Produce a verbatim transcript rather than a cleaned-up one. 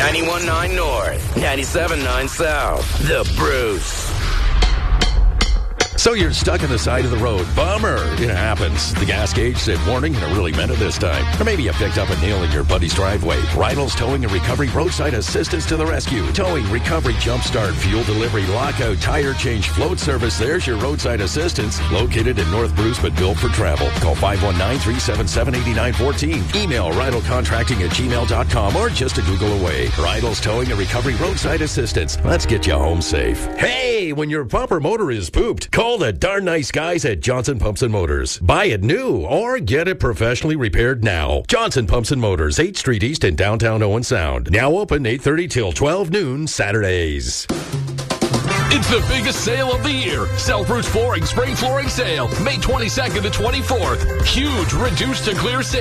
ninety-one point nine North, ninety-seven point nine South. The Bruce. So you're stuck on the side of the road. Bummer. It happens. The gas gauge said warning, and it really meant it this time. Or maybe you picked up a nail in your buddy's driveway. Rydell's Towing and Recovery Roadside Assistance to the rescue. Towing, recovery, jumpstart, fuel delivery, lockout, tire change, float service. There's your roadside assistance. Located in North Bruce, but built for travel. Call five one nine, three seven seven, eight nine one four. Email rydellcontracting at gmail dot com or just a Google away. Rydell's Towing and Recovery Roadside Assistance. Let's get you home safe. Hey, when your bumper motor is pooped, call the darn nice guys at Johnson Pumps and Motors. Buy it new or get it professionally repaired now. Johnson Pumps and Motors, eighth Street East in downtown Owen Sound. Now open eight thirty till twelve noon Saturdays. It's the biggest sale of the year. South Bruce Flooring Spring Flooring Sale, May twenty-second to twenty-fourth. Huge reduced to clear sale.